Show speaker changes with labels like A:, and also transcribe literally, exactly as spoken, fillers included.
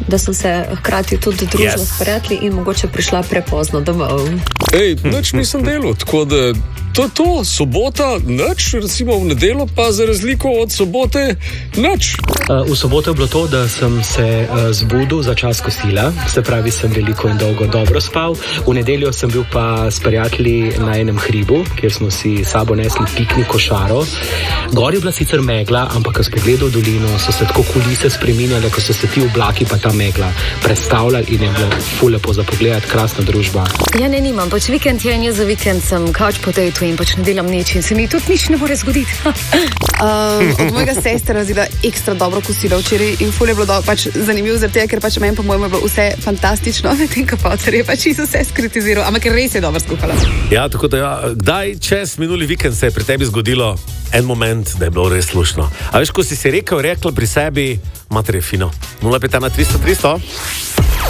A: da sem se hkrati tudi družila
B: Yes.
A: s prijatelji in mogoče prišla prepozno domov.
C: Ej, nič nisem delal, tako da to je to, sobota, nič, recimo v nedeljo pa za razliko od sobote, nič.
D: V soboto je bilo to, da sem se zbudil za čas kosila, se pravi, sem veliko in dolgo dobro spal. V nedeljo sem bil pa s prijatelji na enem hribu, kjer smo si sabo nesli piknik košaro. Gor je bila sicer megla, ampak ko sem pogledal dolino, so se tako kulise spreminjale, ko so se ti oblaki pa ta megla prestavljali in je bilo ful lepo za pogled, krasna družba.
E: Ja, ne, nimam, pač vikend je in jaz za vikend sem couch potato in pač ne delam nič in se mi tudi nič ne more zgoditi.
F: Um, od mojega sestra razvila ekstra dobro kosilo včeraj in ful je bilo do, pač zanimivo zaradi tega, ker pač meni po mojemu je bilo vse fantastično, medtem ko pa otar je pač vse skritiziral, ampak res je dobro skuhala.
B: Ja, tako da, ja, kdaj čez minuli vikend se je pri tebi zgodilo en moment, da je bilo res slušno? A veš, ko si si rekel, rekla pri sebi, mater je fino. nula pet ena tristo tristo